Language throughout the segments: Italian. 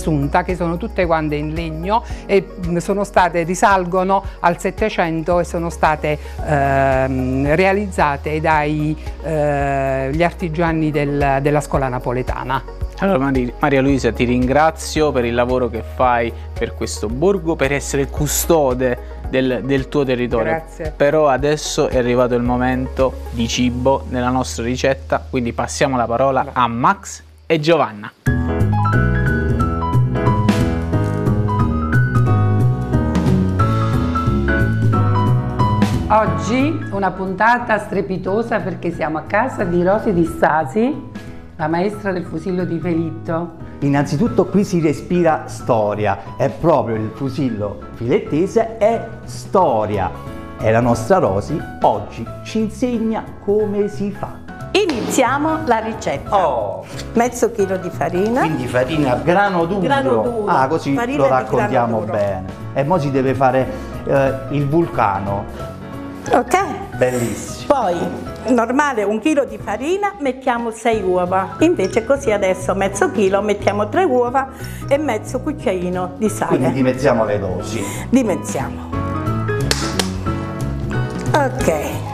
sunta, che sono tutte quante in legno e risalgono al Settecento e sono state realizzate dagli artigiani della scuola napoletana. Allora Maria Luisa, ti ringrazio per il lavoro che fai per questo borgo, per essere il custode del tuo territorio. Grazie. Però adesso è arrivato il momento di cibo nella nostra ricetta, quindi passiamo la parola a Max e Giovanna. Oggi una puntata strepitosa perché siamo a casa di Rosy Di Stasi, la maestra del fusillo di Felitto. Innanzitutto qui si respira storia, è proprio il fusillo filettese è storia e la nostra Rosy oggi ci insegna come si fa. Iniziamo la ricetta. Mezzo chilo di farina. Quindi farina grano duro. Grano duro. Ah, così Farina lo di raccontiamo grano duro. bene. E mo si deve fare il vulcano. Ok. Bellissimo. Poi, normale 1 chilo di farina, mettiamo 6 uova. Invece così adesso mezzo chilo mettiamo 3 uova e mezzo cucchiaino di sale. Quindi dimezziamo le dosi. Dimezziamo. Ok.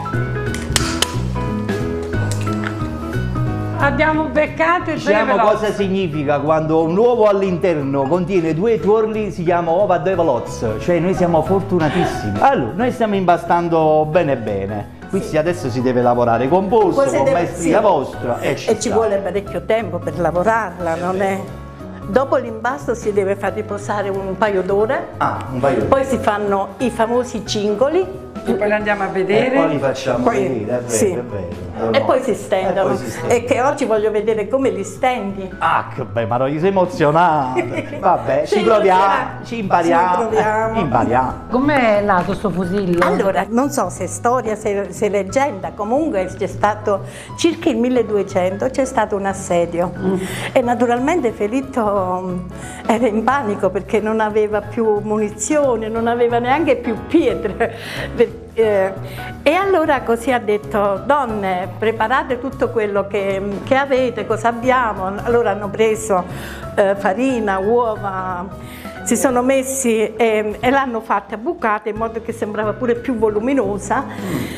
Abbiamo beccato il Diciamo cosa significa quando un uovo all'interno contiene 2 tuorli, si chiama uova de veloz, cioè noi siamo fortunatissimi. Allora, noi stiamo impastando bene bene. Quindi adesso si deve lavorare con polso, con maestria vostra e ci vuole parecchio tempo per lavorarla, non è? Dopo l'impasto si deve far riposare un paio d'ore. Ah, un paio d'ore. Poi si fanno i famosi cingoli. E poi li andiamo a vedere. E poi li facciamo vedere, è vero, sì. è vero. E poi si stendono. poi si stendono. E che oggi voglio vedere come li stendi. Ah, che bello, ma non sei emozionante. Vabbè, ci proviamo, ci impariamo. Impariamo. Com'è nato sto fusillo? Allora, non so se è storia, se è leggenda, comunque c'è stato, circa il 1200, c'è stato un assedio e naturalmente Felitto era in panico perché non aveva più munizioni, non aveva neanche più pietre. E allora così ha detto: donne, preparate tutto quello che avete, cosa abbiamo. Allora hanno preso farina, uova, si sono messi e l'hanno fatta bucata in modo che sembrava pure più voluminosa.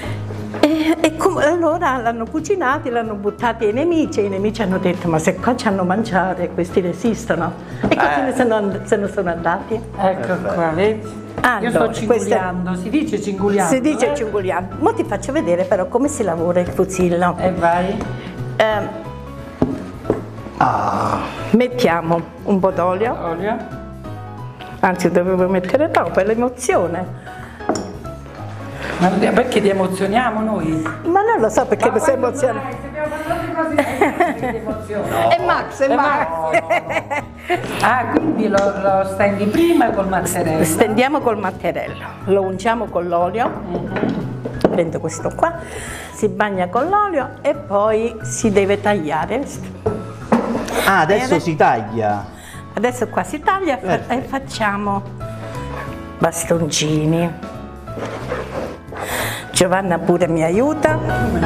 Allora l'hanno cucinati, l'hanno buttati ai nemici e i nemici hanno detto: ma se qua ci hanno mangiato questi resistono. E così se ne sono andati. Ecco qua, vedi? Io sto cinguliando, si dice cinguliando? Si dice cinguliando. Ora ti faccio vedere però come si lavora il fusillo. E vai. Mettiamo un po' d'olio. Olio. Anzi, dovevo mettere dopo, è l'emozione. Ma perché ti emozioniamo noi? Ma non lo so perché mi sei emozionato. Abbiamo parlato così, ti emoziona. È Max, è Max. Ah, quindi lo stendi prima col mattarello? Stendiamo col mattarello, lo unciamo con l'olio. Prendo questo qua, si bagna con l'olio e poi si deve tagliare. Ah, adesso si taglia. Adesso qua si taglia e facciamo bastoncini. Giovanna pure mi aiuta.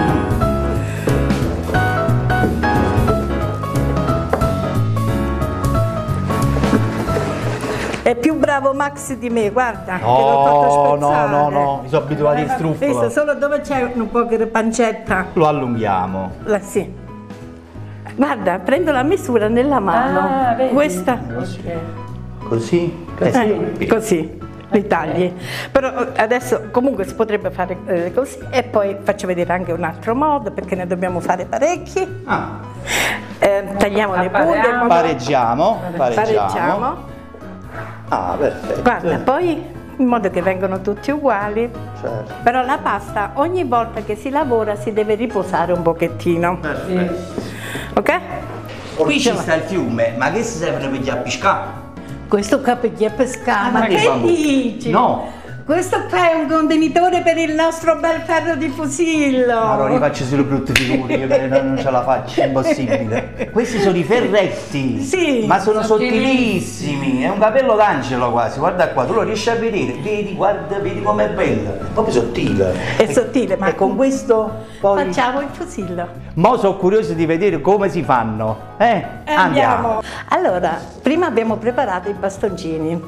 È più bravo Max di me, guarda, che l'ho fatto spezzare. No, mi sono abituato in struffolo. Visto, solo dove c'è un po' di pancetta. Lo allunghiamo. Sì. Guarda, prendo la misura nella mano. Vedi? Questa. Così? Così. Li tagli, però adesso comunque si potrebbe fare così e poi faccio vedere anche un altro modo perché ne dobbiamo fare parecchi. Tagliamo le punte, Pareggiamo. Ah, perfetto. Guarda, poi in modo che vengano tutti uguali. Certo. Però la pasta ogni volta che si lavora si deve riposare un pochettino. Ok? Qui ci sta il fiume, ma che si serve per gli appiscare? Questo qua per chi è pescato. Ma che dici? No, questo qua è un contenitore per il nostro bel ferro di fusillo. Ma non rifaccio solo brutte figure, io non ce la faccio, è impossibile. Questi sono i ferretti, Sì, ma sono sottilissimi, è un capello d'angelo quasi, guarda qua, tu lo riesci a vedere, vedi, guarda, vedi com'è bella, è proprio sottile. È sottile, ma E con questo poi... facciamo il fusillo. Mo' sono curioso di vedere come si fanno, Andiamo. Allora, prima abbiamo preparato i bastoncini.